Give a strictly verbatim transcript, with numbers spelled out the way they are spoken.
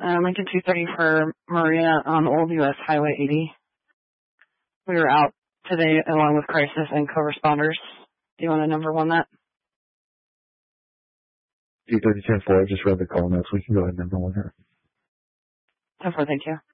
Uh, Lincoln two thirty for Maria on Old U S Highway eighty. We were out today along with crisis and co-responders. Do you want to number one that? two thirty ten four, I just read the call notes. We can go ahead and number one here. ten four, thank you.